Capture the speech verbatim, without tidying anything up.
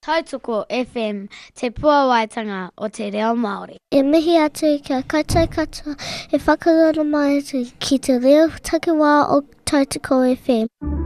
Tautoko F M, te puawaitanga o te reo Māori. E mihi atu kia koutou katoa e whakarara mai atu ki te reo takiwā o Tautoko F M.